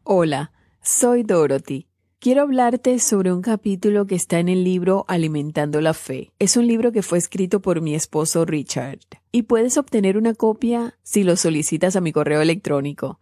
Hola, soy Dorothy. Quiero hablarte sobre un capítulo que está en el libro Alimentando la Fe. Es un libro que fue escrito por mi esposo Richard y puedes obtener una copia si lo solicitas a mi correo electrónico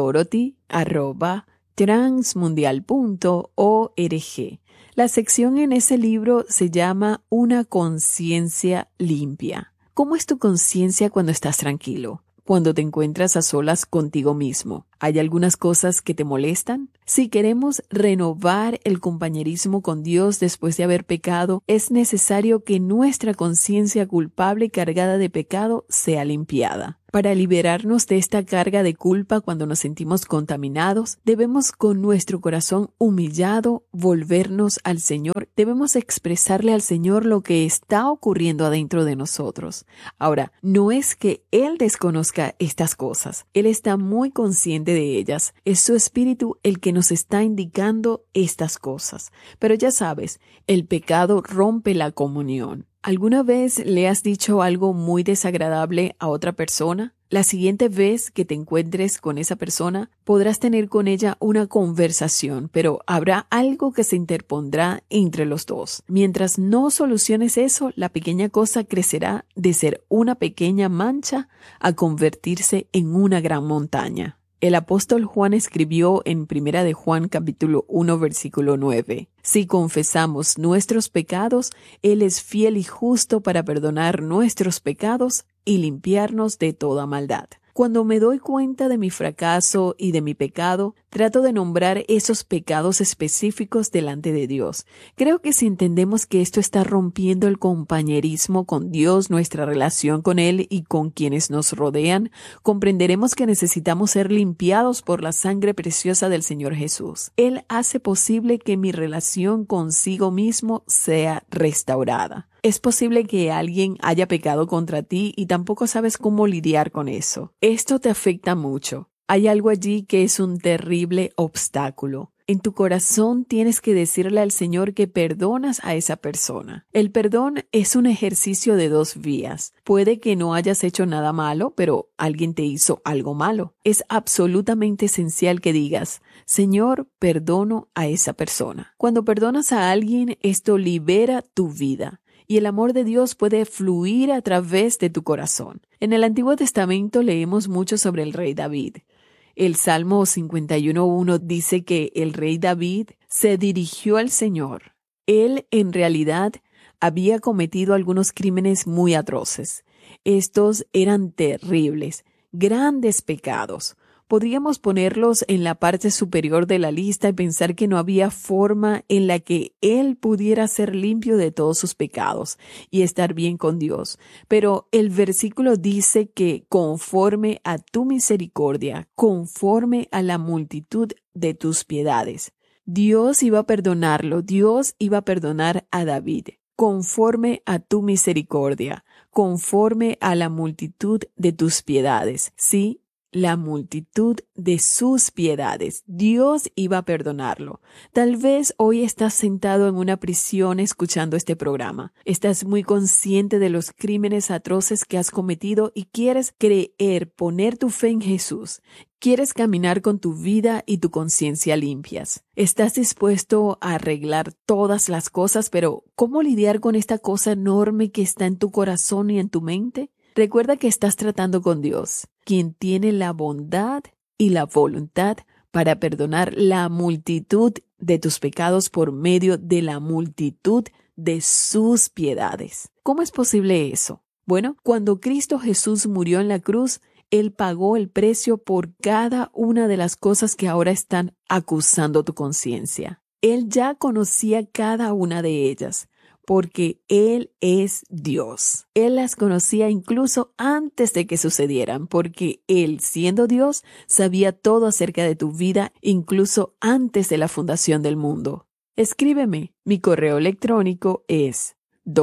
dorothy@transmundial.org. La sección en ese libro se llama Una conciencia limpia. ¿Cómo es tu conciencia cuando estás tranquilo? Cuando te encuentras a solas contigo mismo, ¿hay algunas cosas que te molestan? Si queremos renovar el compañerismo con Dios después de haber pecado, es necesario que nuestra conciencia culpable y cargada de pecado sea limpiada. Para liberarnos de esta carga de culpa cuando nos sentimos contaminados, debemos con nuestro corazón humillado volvernos al Señor. Debemos expresarle al Señor lo que está ocurriendo adentro de nosotros. Ahora, no es que Él desconozca estas cosas. Él está muy consciente de ellas. Es su espíritu el que nos está indicando estas cosas. Pero ya sabes, el pecado rompe la comunión. ¿Alguna vez le has dicho algo muy desagradable a otra persona? La siguiente vez que te encuentres con esa persona, podrás tener con ella una conversación, pero habrá algo que se interpondrá entre los dos. Mientras no soluciones eso, la pequeña cosa crecerá de ser una pequeña mancha a convertirse en una gran montaña. El apóstol Juan escribió en 1 de Juan capítulo 1 versículo 9, si confesamos nuestros pecados, Él es fiel y justo para perdonar nuestros pecados y limpiarnos de toda maldad. Cuando me doy cuenta de mi fracaso y de mi pecado, trato de nombrar esos pecados específicos delante de Dios. Creo que si entendemos que esto está rompiendo el compañerismo con Dios, nuestra relación con Él y con quienes nos rodean, comprenderemos que necesitamos ser limpiados por la sangre preciosa del Señor Jesús. Él hace posible que mi relación consigo mismo sea restaurada. Es posible que alguien haya pecado contra ti y tampoco sabes cómo lidiar con eso. Esto te afecta mucho. Hay algo allí que es un terrible obstáculo. En tu corazón tienes que decirle al Señor que perdonas a esa persona. El perdón es un ejercicio de dos vías. Puede que no hayas hecho nada malo, pero alguien te hizo algo malo. Es absolutamente esencial que digas, Señor, perdono a esa persona. Cuando perdonas a alguien, esto libera tu vida. Y el amor de Dios puede fluir a través de tu corazón. En el Antiguo Testamento leemos mucho sobre el rey David. El Salmo 51:1 dice que el rey David se dirigió al Señor. Él en realidad había cometido algunos crímenes muy atroces. Estos eran terribles, grandes pecados. Podríamos ponerlos en la parte superior de la lista y pensar que no había forma en la que él pudiera ser limpio de todos sus pecados y estar bien con Dios. Pero el versículo dice que conforme a tu misericordia, conforme a la multitud de tus piedades, Dios iba a perdonarlo, Dios iba a perdonar a David. Conforme a tu misericordia, conforme a la multitud de tus piedades. Sí, la multitud de sus piedades. Dios iba a perdonarlo. Tal vez hoy estás sentado en una prisión escuchando este programa. Estás muy consciente de los crímenes atroces que has cometido y quieres creer, poner tu fe en Jesús. Quieres caminar con tu vida y tu conciencia limpias. Estás dispuesto a arreglar todas las cosas, pero ¿cómo lidiar con esta cosa enorme que está en tu corazón y en tu mente? Recuerda que estás tratando con Dios, quien tiene la bondad y la voluntad para perdonar la multitud de tus pecados por medio de la multitud de sus piedades. ¿Cómo es posible eso? Bueno, cuando Cristo Jesús murió en la cruz, Él pagó el precio por cada una de las cosas que ahora están acusando tu conciencia. Él ya conocía cada una de ellas, porque Él es Dios. Él las conocía incluso antes de que sucedieran, porque Él, siendo Dios, sabía todo acerca de tu vida, incluso antes de la fundación del mundo. Escríbeme. Mi correo electrónico es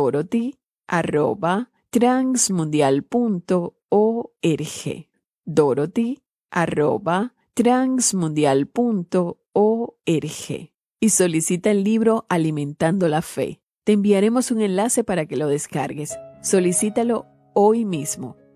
dorothy@transmundial.org. dorothy@transmundial.org. Y solicita el libro Alimentando la Fe. Te enviaremos un enlace para que lo descargues. Solicítalo hoy mismo.